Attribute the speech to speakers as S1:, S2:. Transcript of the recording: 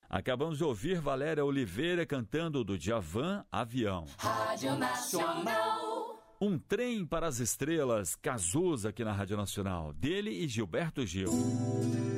S1: Acabamos de ouvir Valéria Oliveira cantando do Djavan, Avião.
S2: Rádio Nacional.
S1: Um Trem para as Estrelas, Cazuza aqui na Rádio Nacional, dele e Gilberto Gil.